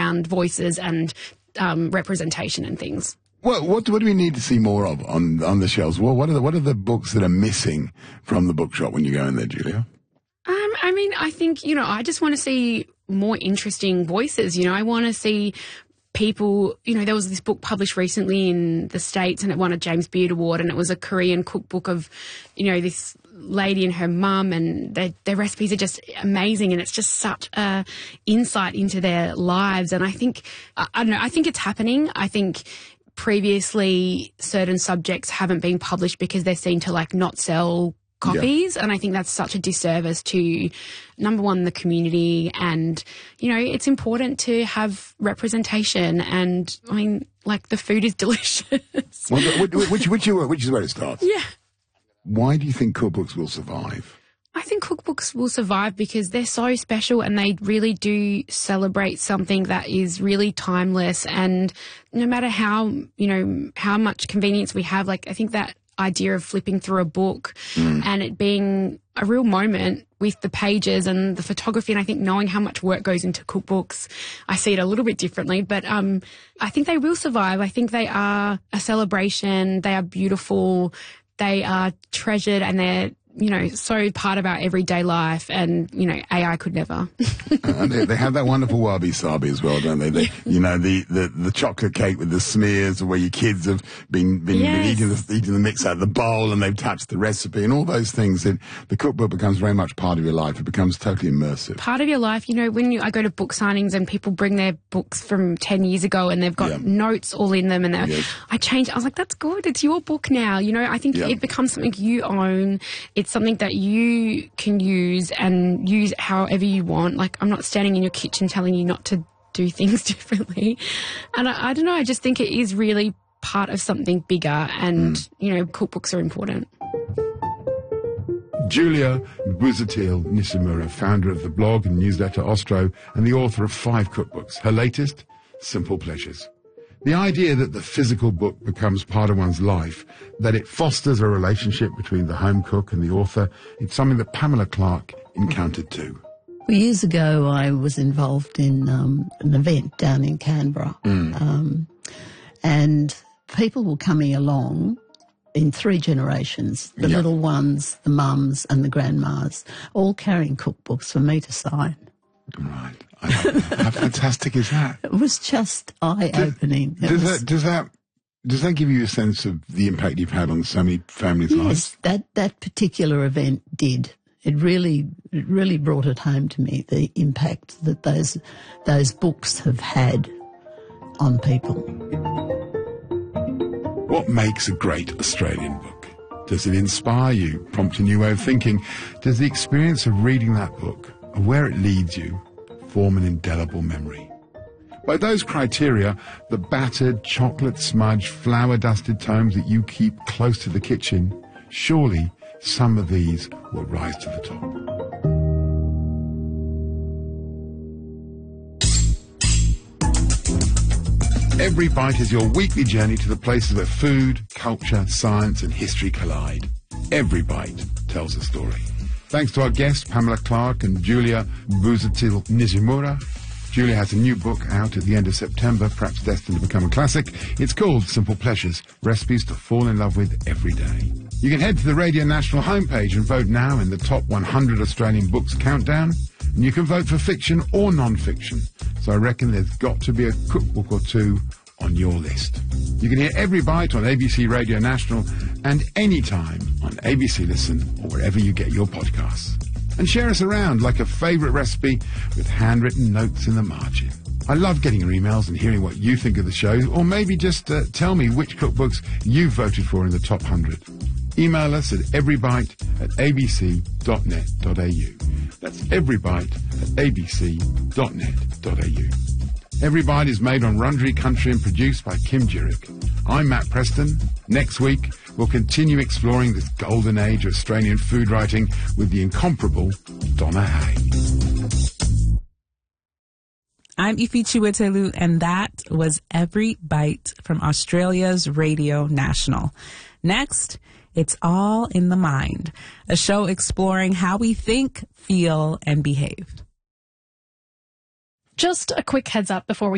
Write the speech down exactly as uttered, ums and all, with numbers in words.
around voices and um, representation and things. Well, what, what do we need to see more of on on the shelves? Well, what are the what are the books that are missing from the bookshop when you go in there, Julia? Um, I mean, I think, you know, I just want to see more interesting voices. You know, I want to see people, you know, there was this book published recently in the States and it won a James Beard Award, and it was a Korean cookbook of, you know, this lady and her mum, and their, their recipes are just amazing, and it's just such a insight into their lives. And I think, I, I don't know, I think it's happening. I think previously certain subjects haven't been published because they're seen to like not sell copies. Yeah. And I think that's such a disservice to, number one, the community. And, you know, it's important to have representation. And I mean, like, the food is delicious. Well, which, which, which, which is where it starts. Yeah. Why do you think cookbooks will survive? I think cookbooks will survive because they're so special and they really do celebrate something that is really timeless. And no matter how, you know, how much convenience we have, like, I think that idea of flipping through a book mm. and it being a real moment with the pages and the photography, and I think knowing how much work goes into cookbooks, I see it a little bit differently. But um, I think they will survive. I think they are a celebration. They are beautiful. They are treasured, and they're, you know, so part of our everyday life, and, you know, A I could never. uh, they, they have that wonderful wabi-sabi as well, don't they? they you know, the, the, the chocolate cake with the smears where your kids have been, been, yes. been eating, the, eating the mix out of the bowl and they've touched the recipe and all those things. It, the cookbook becomes very much part of your life. It becomes totally immersive. Part of your life. You know, when you, I go to book signings and people bring their books from ten years ago and they've got yeah. notes all in them, and they're, yes. I changed. I was like, that's good. It's your book now. You know, I think yeah. it becomes something you own. It's something that you can use and use however you want. Like, I'm not standing in your kitchen telling you not to do things differently. And I, I don't know, I just think it is really part of something bigger, and, mm. you know, cookbooks are important. Julia Busatil Nishimura, founder of the blog and newsletter Ostro and the author of five cookbooks. Her latest, Simple Pleasures. The idea that the physical book becomes part of one's life, that it fosters a relationship between the home cook and the author, it's something that Pamela Clark encountered too. Well, years ago, I was involved in um, an event down in Canberra, mm. um, and people were coming along in three generations, the yep. little ones, the mums and the grandmas, all carrying cookbooks for me to sign. Right. I, how fantastic is that? It was just eye-opening. Does, does, was, that, does that does that give you a sense of the impact you've had on so many families' yes, lives? Yes, that, that particular event did. It really it really brought it home to me, the impact that those those books have had on people. What makes a great Australian book? Does it inspire you, prompt a new way of thinking? Does the experience of reading that book, or where it leads you, form an indelible memory? By those criteria, the battered, chocolate-smudged, flour-dusted tomes that you keep close to the kitchen, surely some of these will rise to the top. Every Bite is your weekly journey to the places where food, culture, science and history collide. Every Bite tells a story. Thanks to our guests, Pamela Clark and Julia Busatil Nishimura. Julia has a new book out at the end of September, perhaps destined to become a classic. It's called Simple Pleasures, Recipes to Fall in Love With Every Day. You can head to the Radio National homepage and vote now in the top one hundred Australian books countdown. And you can vote for fiction or non-fiction. So I reckon there's got to be a cookbook or two on your list. You can hear Every Bite on A B C Radio National and anytime on A B C Listen or wherever you get your podcasts. And share us around like a favourite recipe with handwritten notes in the margin. I love getting your emails and hearing what you think of the show, or maybe just uh, tell me which cookbooks you voted for in the top one hundred. Email us at everybite at abc.net.au. That's everybite at abc.net.au. Every Bite is made on Rundry Country and produced by Kim Jurek. I'm Matt Preston. Next week, we'll continue exploring this golden age of Australian food writing with the incomparable Donna Hay. I'm Ifi Chiwetelu, and that was Every Bite from Australia's Radio National. Next, It's All in the Mind, a show exploring how we think, feel, and behave. Just a quick heads up before we